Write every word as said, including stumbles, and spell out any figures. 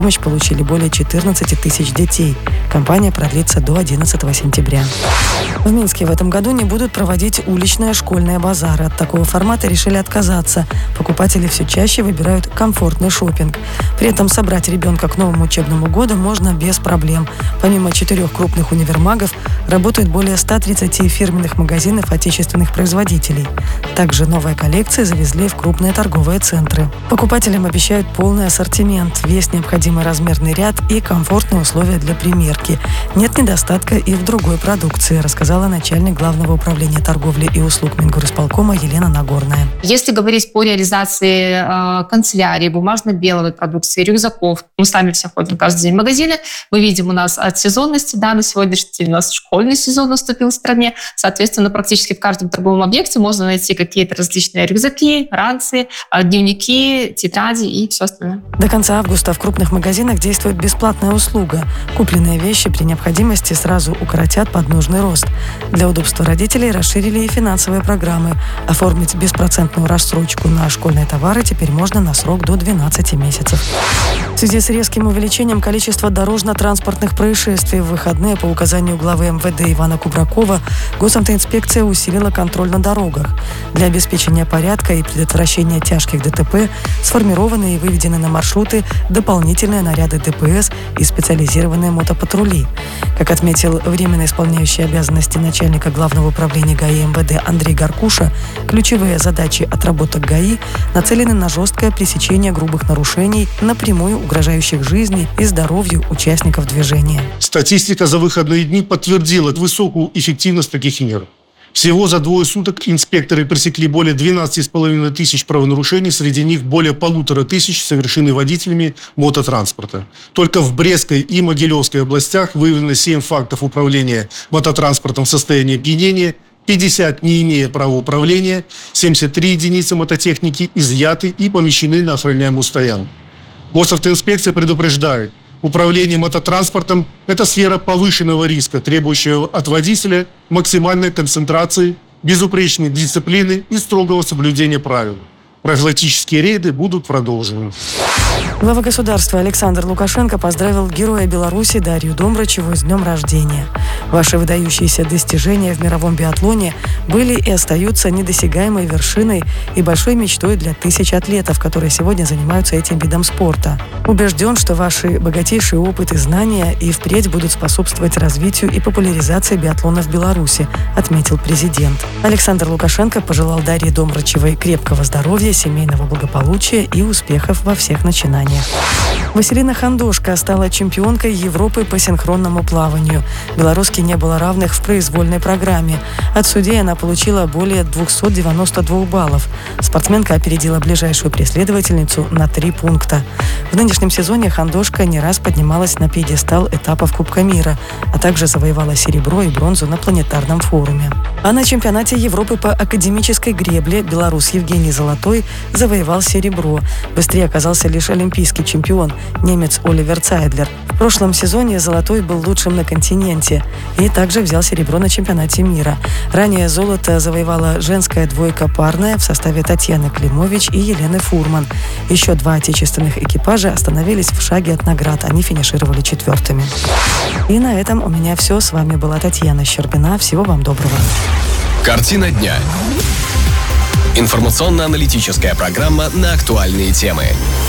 Помощь получили более четырнадцать тысяч детей. Кампания продлится до одиннадцатого сентября. В Минске в этом году не будут проводить уличные школьные базары. От такого формата решили отказаться. Покупатели все чаще выбирают комфортный шопинг. При этом собрать ребенка к новому учебному году можно без проблем. Помимо четырех крупных универмагов, работают более ста тридцати фирменных магазинов отечественных производителей. Также новые коллекции завезли в крупные торговые центры. Покупателям обещают полный ассортимент, весь необходимый размерный ряд и комфортные условия для примерки. Нет недостатка и в другой продукции, рассказала начальник Главного управления торговли и услуг Мингорисполкома Елена Нагорная. Если говорить по реализации э, канцелярии, бумажно-белой продукции, рюкзаков, мы сами все ходим каждый день в магазины, мы видим у нас от сезонности, да, на сегодняшний день у нас школьный сезон наступил в стране, соответственно, практически в каждом торговом объекте можно найти какие-то различные рюкзаки, ранцы, дневники, тетради и все остальное. До конца августа в крупных магазинах действует бесплатная услуга. Купленные вещи при необходимости сразу укоротят под нужный рост. Для удобства родителей расширили и финансовые программы. Оформить беспроцентную рассрочку на школьные товары теперь можно на срок до двенадцати месяцев. В связи с резким увеличением количества дорожно-транспортных происшествий в выходные по указанию главы эм вэ дэ Ивана Кубракова госавтоинспекция усилила контроль на дорогах. Для обеспечения порядка и предотвращения тяжких дэ тэ пэ сформированы и выведены на маршруты дополнительные наряды дэ пэ эс и специализированные мотопатрули. Как отметил временно исполняющий обязанности начальника Главного управления гэ а и эм вэ дэ Андрей Гаркуша, ключевые задачи отработок гэ а и нацелены на жесткое пресечение грубых нарушений, напрямую угрожающих жизни и здоровью участников движения. Статистика за выходные дни подтвердила высокую эффективность таких мер. Всего за двое суток инспекторы пресекли более двенадцати с половиной тысяч правонарушений, среди них более полутора тысяч совершены водителями мототранспорта. Только в Брестской и Могилевской областях выявлено семь фактов управления мототранспортом в состоянии опьянения, пятьдесят не имея права управления, семьдесят три единицы мототехники изъяты и помещены на охраняемую стоянку. Госавтоинспекция предупреждает: управление мототранспортом – это сфера повышенного риска, требующая от водителя максимальной концентрации, безупречной дисциплины и строгого соблюдения правил. Профилактические рейды будут продолжены. Глава государства Александр Лукашенко поздравил героя Беларуси Дарью Домрачеву с днем рождения. Ваши выдающиеся достижения в мировом биатлоне были и остаются недосягаемой вершиной и большой мечтой для тысяч атлетов, которые сегодня занимаются этим видом спорта. Убежден, что ваши богатейший опыт и знания и впредь будут способствовать развитию и популяризации биатлона в Беларуси, отметил президент. Александр Лукашенко пожелал Дарье Домрачевой крепкого здоровья, семейного благополучия и успехов во всех начинаниях. Василина Хандошко стала чемпионкой Европы по синхронному плаванию. Белорусски не было равных в произвольной программе. От судей она получила более двухсот девяноста двух баллов. Спортсменка опередила ближайшую преследовательницу на три пункта. В нынешнем сезоне Хандошко не раз поднималась на пьедестал этапов Кубка мира, а также завоевала серебро и бронзу на планетарном форуме. А на чемпионате Европы по академической гребле белорус Евгений Золотой завоевал серебро. Быстрее оказался лишь олимпийский чемпион, немец Оливер Цайдлер. В прошлом сезоне Золотой был лучшим на континенте и также взял серебро на чемпионате мира. Ранее золото завоевала женская двойка парная в составе Татьяны Климович и Елены Фурман. Еще два отечественных экипажа остановились в шаге от наград. Они финишировали четвертыми. И на этом у меня все. С вами была Татьяна Щербина. Всего вам доброго. Картина дня. Информационно-аналитическая программа на актуальные темы.